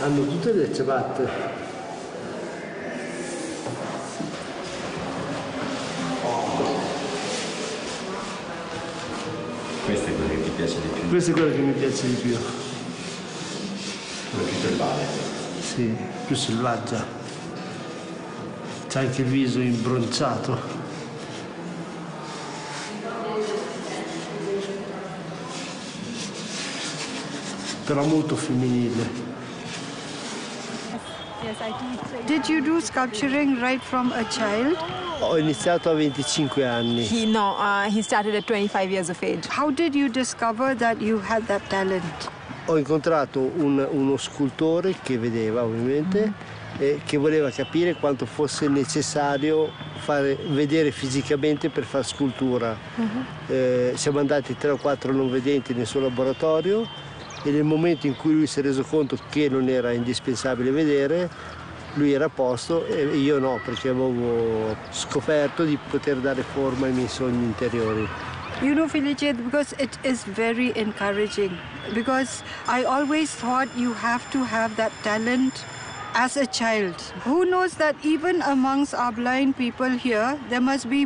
Hanno tutte le ciabatte. Questo è quello che ti piace di più? Questo è quello che mi piace di più. Quello più selvale. Sì, più selvaggia. C'ha anche il viso imbronciato. Però molto femminile. Yes, I teach. Did you do sculpturing right from a child? Ho iniziato a 25 anni. He started at 25 years of age. How did you discover that you had that talent? Ho incontrato uno scultore che vedeva ovviamente e che voleva capire quanto fosse necessario fare vedere fisicamente per fare scultura. Siamo andati 3 o 4 non vedenti nel suo laboratorio e nel momento in cui lui si è reso conto che non era indispensabile vedere, lui era a posto e io no, perché avevo scoperto di poter dare forma ai miei sogni interiori. You know, Felice, because it is very encouraging. Because I always thought you have to have that talent as a child. Who knows that even amongst our blind people here, there must be